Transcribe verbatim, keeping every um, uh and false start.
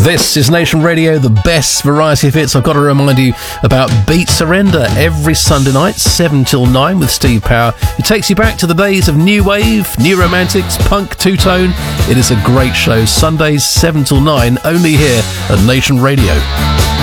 This is Nation Radio, the best variety of hits. I've got to remind you about Beat Surrender every Sunday night, seven till nine with Steve Power. It takes you back to the days of New Wave, New Romantics, Punk, Two-Tone. It is a great show. Sundays, seven till nine, only here at Nation Radio.